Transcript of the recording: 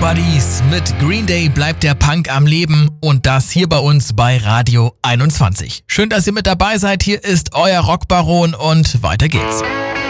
Buddies, mit Green Day bleibt der Punk am Leben und das hier bei uns bei Radio 21. Schön, dass ihr mit dabei seid. Hier ist euer Rockbaron und weiter geht's.